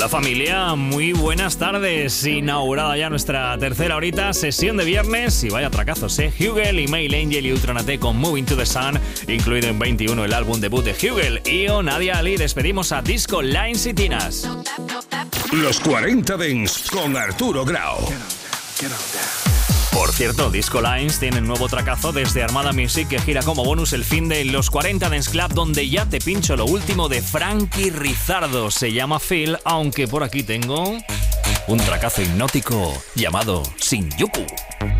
Hola familia, muy buenas tardes. Inaugurada ya nuestra tercera horita, sesión de viernes y vaya tracazos, Hugel y Mail Angel y Ultranate con Moving to the Sun, incluido en 21 el álbum debut de Hugel. Y Nadia Ali, despedimos a Disco Lines y Tinas. Los 40 Dents con Arturo Grau. Por cierto, Disco Lines tiene un nuevo tracazo desde Armada Music que gira como bonus el fin de Los 40 Dance Club, donde ya te pincho lo último de Frankie Rizardo. Se llama Phil, aunque por aquí tengo un tracazo hipnótico llamado Shinjuku.